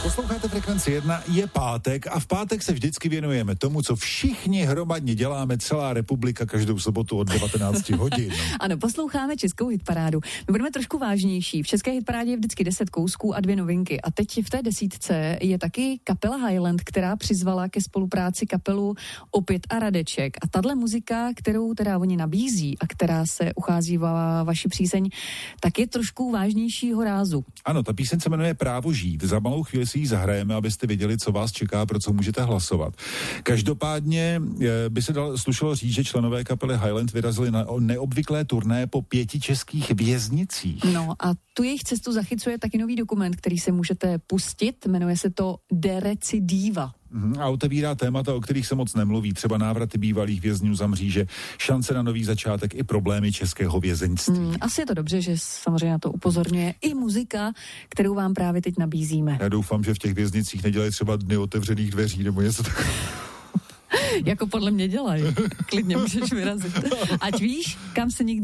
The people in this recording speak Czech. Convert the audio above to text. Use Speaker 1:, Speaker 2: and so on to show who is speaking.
Speaker 1: Posloucháte Frekvenci 1, je pátek a v pátek se vždycky věnujeme tomu, co všichni hromadně děláme, celá republika, každou sobotu od 19 hodin.
Speaker 2: Ano, posloucháme českou hitparádu. My budeme trošku vážnější. V české hitparádě je vždycky 10 kousků a 2 novinky. A teď v té 10 je taky kapela Highland, která přizvala ke spolupráci kapelu Opět a Radeček. A tahle muzika, kterou teda oni nabízí a která se uchází vaši přízeň, tak je trošku vážnějšího rázu.
Speaker 1: Ano, ta píseň se jmenuje Právo žít. Za malou chvíli si ji zahrajeme, abyste věděli, co vás čeká, pro co můžete hlasovat. Každopádně by se slušelo říct, že členové kapely Highland vyrazili na neobvyklé turné po 5 českých věznicích.
Speaker 2: No a tu jejich cestu zachycuje taky nový dokument, který se můžete pustit, jmenuje se to Derecidiva.
Speaker 1: A otevírá témata, o kterých se moc nemluví, třeba návraty bývalých vězňů za mříže, šance na nový začátek i problémy českého vězeňství.
Speaker 2: Asi je to dobře, že samozřejmě na to upozorňuje i muzika, kterou vám právě teď nabízíme.
Speaker 1: Já doufám, že v těch věznicích nedělají třeba dny otevřených dveří nebo něco takového.
Speaker 2: Jako podle mě dělají. Klidně můžeš vyrazit. Ať víš, kam se nikdy